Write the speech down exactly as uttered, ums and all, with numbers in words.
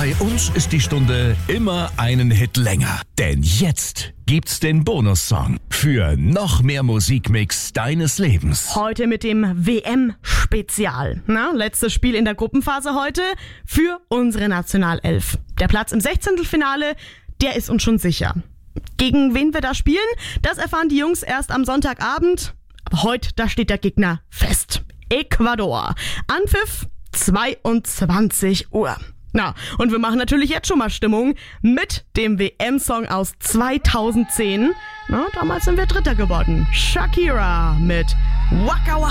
Bei uns ist die Stunde immer einen Hit länger. Denn jetzt gibt's den Bonussong für noch mehr Musikmix deines Lebens. Heute mit dem W M-Spezial. Na, letztes Spiel in der Gruppenphase heute für unsere Nationalelf. Der Platz im Sechzehntelfinale, der ist uns schon sicher. Gegen wen wir da spielen, das erfahren die Jungs erst am Sonntagabend. Aber heute, da steht der Gegner fest. Ecuador. Anpfiff zweiundzwanzig Uhr. Na, und wir machen natürlich jetzt schon mal Stimmung mit dem W M-Song aus zweitausendzehn. Na, damals sind wir Dritter geworden. Shakira mit Waka Waka.